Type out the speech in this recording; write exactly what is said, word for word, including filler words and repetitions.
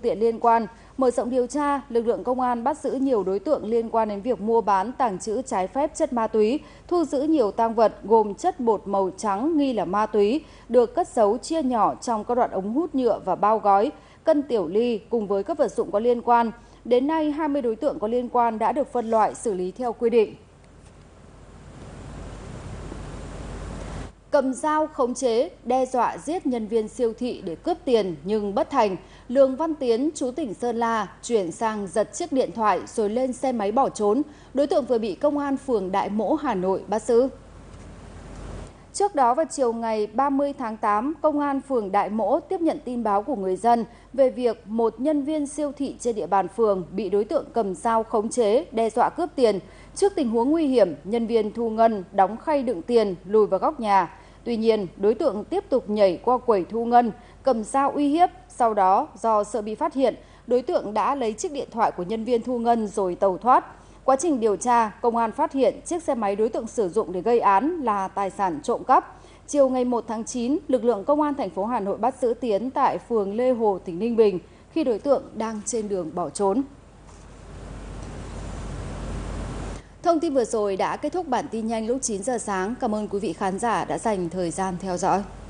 tiện liên quan. Mở rộng điều tra, lực lượng công an bắt giữ nhiều đối tượng liên quan đến việc mua bán, tàng trữ trái phép chất ma túy, thu giữ nhiều tang vật gồm chất bột màu trắng nghi là ma túy, được cất giấu chia nhỏ trong các đoạn ống hút nhựa và bao gói, cân tiểu ly cùng với các vật dụng có liên quan. Đến nay, hai mươi đối tượng có liên quan đã được phân loại xử lý theo quy định. Cầm dao khống chế, đe dọa giết nhân viên siêu thị để cướp tiền nhưng bất thành, Lương Văn Tiến, chú tỉnh Sơn La, chuyển sang giật chiếc điện thoại rồi lên xe máy bỏ trốn. Đối tượng vừa bị công an phường Đại Mỗ, Hà Nội bắt giữ. Trước đó vào chiều ngày ba mươi tháng tám, công an phường Đại Mỗ tiếp nhận tin báo của người dân về việc một nhân viên siêu thị trên địa bàn phường bị đối tượng cầm dao khống chế, đe dọa cướp tiền. Trước tình huống nguy hiểm, nhân viên thu ngân đóng khay đựng tiền lùi vào góc nhà. Tuy nhiên, đối tượng tiếp tục nhảy qua quầy thu ngân, cầm dao uy hiếp. Sau đó, do sợ bị phát hiện, đối tượng đã lấy chiếc điện thoại của nhân viên thu ngân rồi tẩu thoát. Quá trình điều tra, công an phát hiện chiếc xe máy đối tượng sử dụng để gây án là tài sản trộm cắp. Chiều ngày một tháng chín, lực lượng công an thành phố Hà Nội bắt giữ Tiến tại phường Lê Hồ, tỉnh Ninh Bình khi đối tượng đang trên đường bỏ trốn. Thông tin vừa rồi đã kết thúc bản tin nhanh lúc chín giờ sáng. Cảm ơn quý vị khán giả đã dành thời gian theo dõi.